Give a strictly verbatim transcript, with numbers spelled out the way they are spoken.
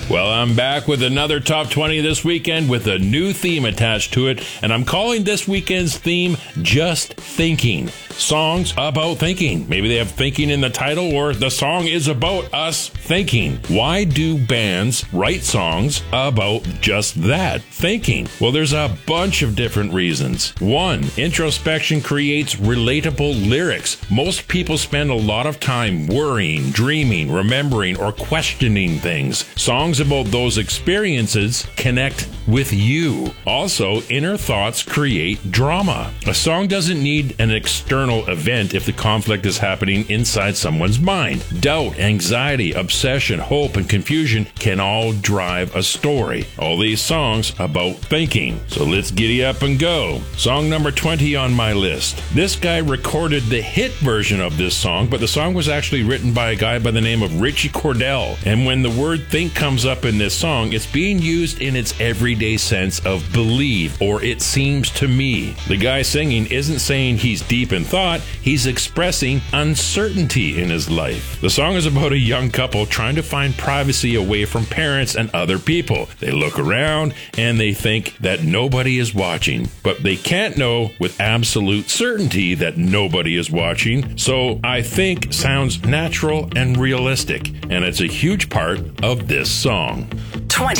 Well, I'm back with another Top twenty this weekend with a new theme attached to it, and I'm calling this weekend's theme Just Thinking. Songs about thinking. Maybe they have thinking in the title, or the song is about us thinking. Why do bands write songs about just that, thinking? Well, there's a bunch of different reasons. One, introspection creates relatable lyrics. Most people spend a lot of time worrying, dreaming, remembering, or questioning things. Songs about those experiences connect with you. Also, inner thoughts create drama. A song doesn't need an external event if the conflict is happening inside someone's mind. Doubt, anxiety, obsession, hope, and confusion can all drive a story. All these songs about thinking. So let's giddy up and go. Song number twenty on my list. This guy recorded the hit version of this song, but the song was actually written by a guy by the name of Richie Cordell. And when the word think comes up in this song, it's being used in its everyday sense of believe, or it seems to me. The guy singing isn't saying he's deep in thought, he's expressing uncertainty in his life. The song is about a young couple trying to find privacy away from parents and other people. They look around and they think that nobody is watching, but they can't know with absolute certainty that nobody is watching. So I think sounds natural and realistic, and it's a huge part of this song. twenty.